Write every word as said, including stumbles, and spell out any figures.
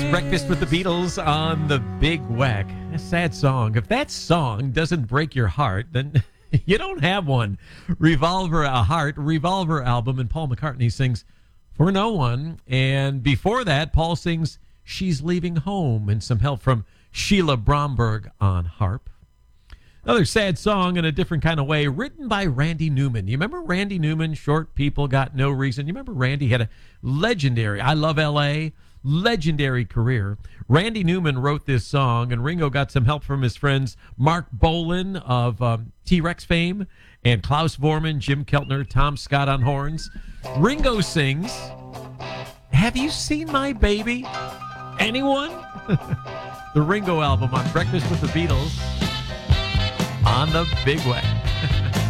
Breakfast with the Beatles on the Big Wack. A sad song. If that song doesn't break your heart, then you don't have one. Revolver a Heart, Revolver album, and Paul McCartney sings For No One. And before that, Paul sings She's Leaving Home, and some help from Sheila Bromberg on harp. Another sad song in a different kind of way, written by Randy Newman. You remember Randy Newman, Short People Got No Reason? You remember Randy had a legendary, I Love L A, legendary career. Randy Newman wrote this song, and Ringo got some help from his friends Mark Bolan of um, T-Rex fame, and Klaus Vorman, Jim Keltner, Tom Scott on horns. Ringo sings, Have You Seen My Baby? Anyone? The Ringo album on Breakfast with the Beatles on the Big Wack.